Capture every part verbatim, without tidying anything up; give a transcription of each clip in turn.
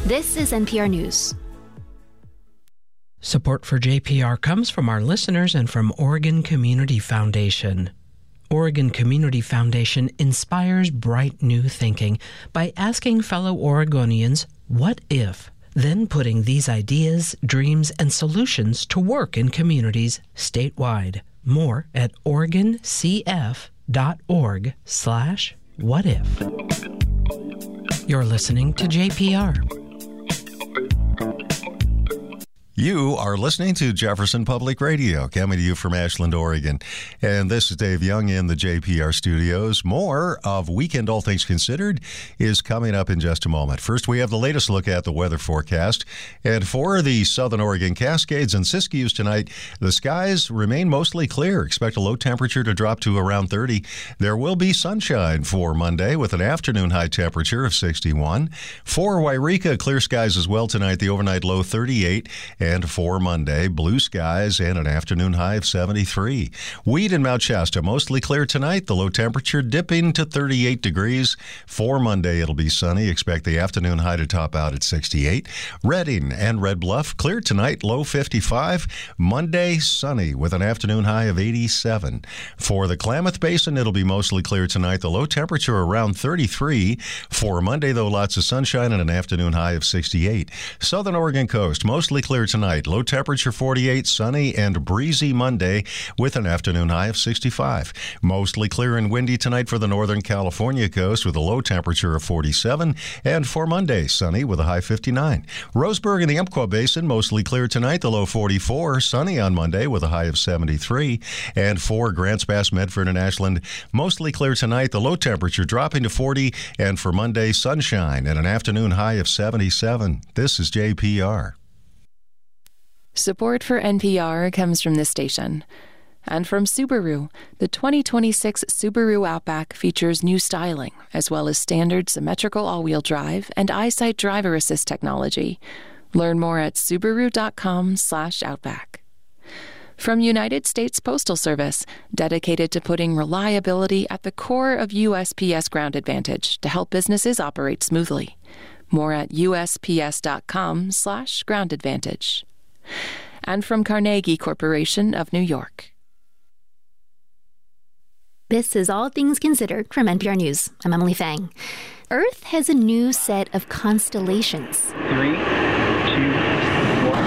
This is N P R News. Support for J P R comes from our listeners and from Oregon Community Foundation. Oregon Community Foundation inspires bright new thinking by asking fellow Oregonians, what if? Then putting these ideas, dreams, and solutions to work in communities statewide. More at oregoncf.org slash what if. You're listening to J P R. You are listening to Jefferson Public Radio, coming to you from Ashland, Oregon. And this is Dave Young in the J P R studios. More of Weekend All Things Considered is coming up in just a moment. First, we have the latest look at the weather forecast. And for the Southern Oregon Cascades and Siskiyous tonight, the skies remain mostly clear. Expect a low temperature to drop to around thirty. There will be sunshine for Monday with an afternoon high temperature of sixty-one. For Wairika, clear skies as well tonight. The overnight low thirty-eight. And for Monday, blue skies and an afternoon high of seventy-three. Weed and Mount Shasta, mostly clear tonight. The low temperature dipping to thirty-eight degrees. For Monday, it'll be sunny. Expect the afternoon high to top out at sixty-eight. Redding and Red Bluff, clear tonight, low fifty-five. Monday, sunny with an afternoon high of eighty-seven. For the Klamath Basin, it'll be mostly clear tonight. The low temperature around thirty-three. For Monday, though, lots of sunshine and an afternoon high of sixty-eight. Southern Oregon coast, mostly clear tonight. Low temperature forty-eight, sunny and breezy Monday with an afternoon high of sixty-five. Mostly clear and windy tonight for the Northern California coast with a low temperature of forty-seven. And for Monday, sunny with a high fifty-nine. Roseburg and the Umpqua Basin, mostly clear tonight. The low forty-four, sunny on Monday with a high of seventy-three. And for Grants Pass, Medford, and Ashland, mostly clear tonight. The low temperature dropping to forty. And for Monday, sunshine and an afternoon high of seventy-seven. This is J P R. Support for N P R comes from this station. And from Subaru, the twenty twenty-six Subaru Outback features new styling, as well as standard symmetrical all-wheel drive and EyeSight driver assist technology. Learn more at Subaru.com slash Outback. From United States Postal Service, dedicated to putting reliability at the core of U S P S Ground Advantage to help businesses operate smoothly. More at USPS.com slash Ground Advantage. And from Carnegie Corporation of New York. This is All Things Considered from N P R News. I'm Emily Fang. Earth has a new set of constellations. Three, two, one.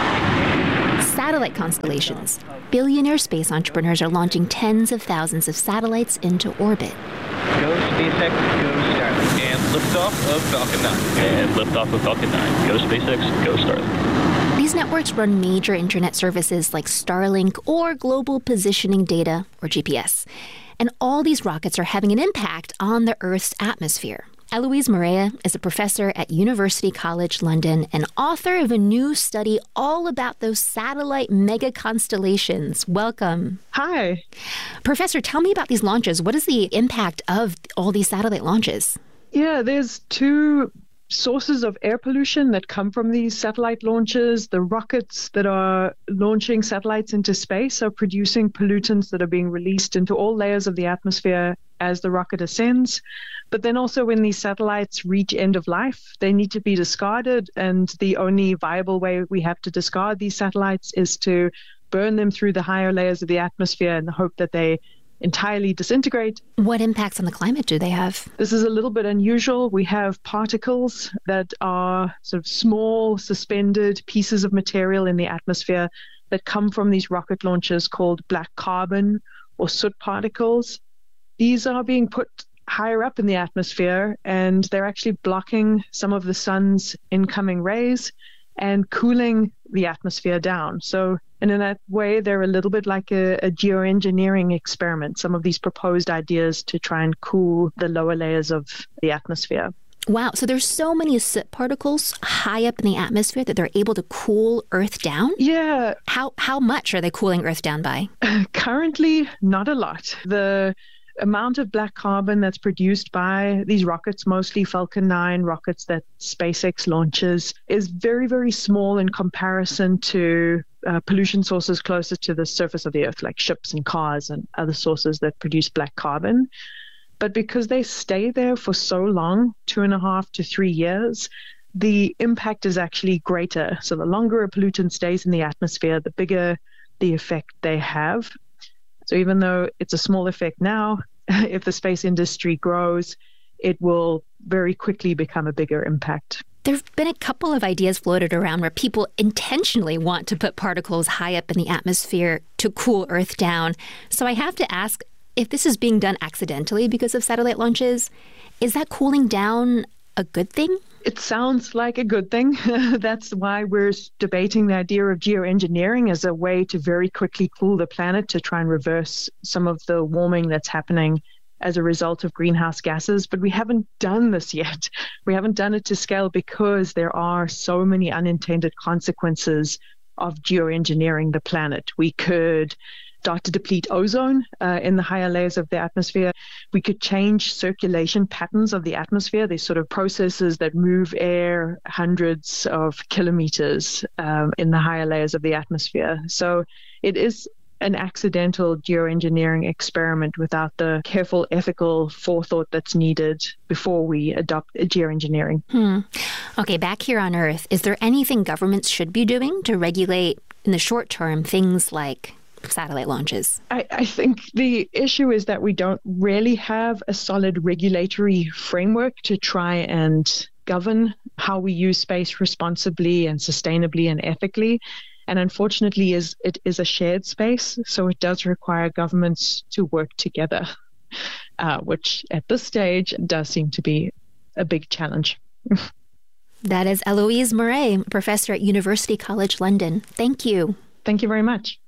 Satellite constellations. Billionaire space entrepreneurs are launching tens of thousands of satellites into orbit. Go SpaceX, go Starlink. And liftoff of Falcon nine. And liftoff of Falcon nine. Go SpaceX, go Starlink. These networks run major internet services like Starlink or Global Positioning Data, or G P S. And all these rockets are having an impact on the Earth's atmosphere. Eloise Morea is a professor at University College London and author of a new study all about those satellite mega constellations. Welcome. Hi. Professor, tell me about these launches. What is the impact of all these satellite launches? Yeah, there's two sources of air pollution that come from these satellite launches. The rockets that are launching satellites into space are producing pollutants that are being released into all layers of the atmosphere as the rocket ascends. But then also when these satellites reach end of life, they need to be discarded. And the only viable way we have to discard these satellites is to burn them through the higher layers of the atmosphere in the hope that they entirely disintegrate. What impacts on the climate do they have? This is a little bit unusual. We have particles that are sort of small, suspended pieces of material in the atmosphere that come from these rocket launches called black carbon or soot particles. These are being put higher up in the atmosphere, and they're actually blocking some of the sun's incoming rays and cooling the atmosphere down. So and in that way, they're a little bit like a, a geoengineering experiment, some of these proposed ideas to try and cool the lower layers of the atmosphere. Wow. So there's so many soot particles high up in the atmosphere that they're able to cool Earth down? Yeah. How how much are they cooling Earth down by? Currently, not a lot. The amount of black carbon that's produced by these rockets, mostly Falcon nine rockets that SpaceX launches, is very, very small in comparison to uh, pollution sources closer to the surface of the Earth, like ships and cars and other sources that produce black carbon. But because they stay there for so long, two and a half to three years, the impact is actually greater. So the longer a pollutant stays in the atmosphere, the bigger the effect they have. So even though it's a small effect now, if the space industry grows, it will very quickly become a bigger impact. There have been a couple of ideas floated around where people intentionally want to put particles high up in the atmosphere to cool Earth down. So I have to ask, if this is being done accidentally because of satellite launches, is that cooling down a good thing? It sounds like a good thing. That's why we're debating the idea of geoengineering as a way to very quickly cool the planet to try and reverse some of the warming that's happening as a result of greenhouse gases. But we haven't done this yet. We haven't done it to scale because there are so many unintended consequences of geoengineering the planet. We could start to deplete ozone uh, in the higher layers of the atmosphere. We could change circulation patterns of the atmosphere. These sort of processes that move air hundreds of kilometers um, in the higher layers of the atmosphere. So it is an accidental geoengineering experiment without the careful ethical forethought that's needed before we adopt geoengineering. Hmm. Okay, back here on Earth, is there anything governments should be doing to regulate in the short term things like satellite launches? I, I think the issue is that we don't really have a solid regulatory framework to try and govern how we use space responsibly and sustainably and ethically. And unfortunately, is it is a shared space, so it does require governments to work together, uh, which at this stage does seem to be a big challenge. That is Eloise Murray, professor at University College London. Thank you. Thank you very much.